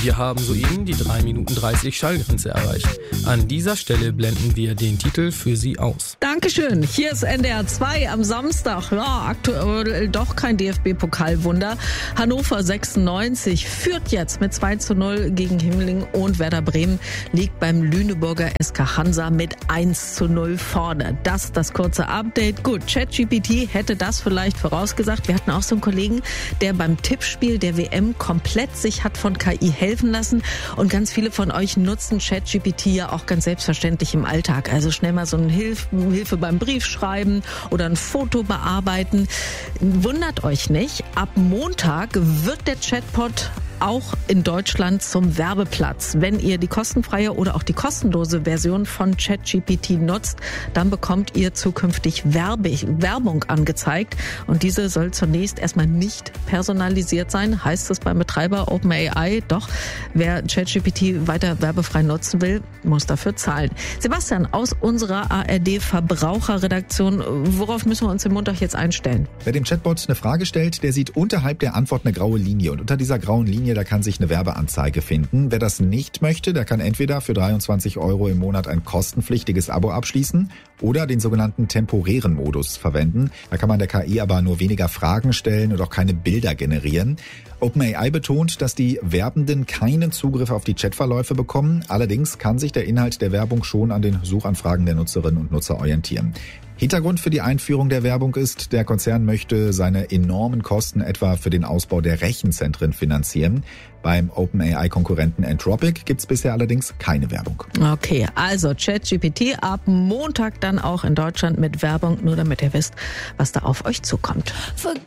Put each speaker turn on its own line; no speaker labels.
Wir haben soeben die 3 Minuten 30 Schallgrenze erreicht. An dieser Stelle blenden wir den Titel für Sie aus.
Dankeschön. Hier ist NDR 2 am Samstag. Ja, aktuell doch kein DFB-Pokalwunder. Hannover 96 führt jetzt mit 2:0 gegen Himmling und Werder Bremen liegt beim Lüneburger SK Hansa mit 1:0 vorne. Das kurze Update. Gut, ChatGPT hätte das vielleicht vorausgesagt. Wir hatten auch so einen Kollegen, der beim Tippspiel der WM komplett sich hat von KI helfen lassen. Und ganz viele von euch nutzen ChatGPT ja auch ganz selbstverständlich im Alltag. Also schnell mal so eine Hilfe beim Briefschreiben oder ein Foto bearbeiten. Wundert euch nicht, ab Montag wird der Chatbot auch in Deutschland zum Werbeplatz. Wenn ihr die kostenfreie oder auch die kostenlose Version von ChatGPT nutzt, dann bekommt ihr zukünftig Werbung angezeigt. Und diese soll zunächst erstmal nicht personalisiert sein, heißt es beim Betreiber OpenAI. Doch, wer ChatGPT weiter werbefrei nutzen will, muss dafür zahlen. Sebastian, aus unserer ARD-Verbraucherredaktion, worauf müssen wir uns im Montag jetzt einstellen?
Wer dem Chatbot eine Frage stellt, der sieht unterhalb der Antwort eine graue Linie. Und unter dieser grauen Linie, da kann sich eine Werbeanzeige finden. Wer das nicht möchte, der kann entweder für 23 € im Monat ein kostenpflichtiges Abo abschließen oder den sogenannten temporären Modus verwenden. Da kann man der KI aber nur weniger Fragen stellen und auch keine Bilder generieren. OpenAI betont, dass die Werbenden keinen Zugriff auf die Chatverläufe bekommen. Allerdings kann sich der Inhalt der Werbung schon an den Suchanfragen der Nutzerinnen und Nutzer orientieren. Hintergrund für die Einführung der Werbung ist, der Konzern möchte seine enormen Kosten etwa für den Ausbau der Rechenzentren finanzieren. Beim OpenAI-Konkurrenten Anthropic gibt's bisher allerdings keine Werbung.
Okay, also ChatGPT ab Montag dann auch in Deutschland mit Werbung, nur damit ihr wisst, was da auf euch zukommt.